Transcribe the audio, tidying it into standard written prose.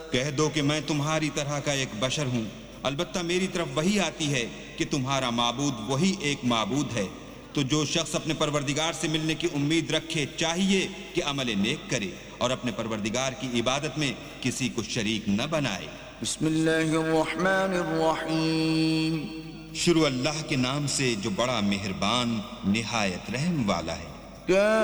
कह दो कि मैं तुम्हारी तरह का एक बशर हूँ, अलबत्ता मेरी तरफ वही आती है कि तुम्हारा माबूद वही एक माबूद है। तो जो शख्स अपने परवरदिगार से मिलने की उम्मीद रखे चाहिए कि अमल नेक करे और अपने परवरदिगार की इबादत में किसी को शरीक न बनाए। बिस्मिल्लाहिर्रहमानिर्रहीम। शुरू अल्लाह के नाम से जो बड़ा मेहरबान निहायत रहम वाला है।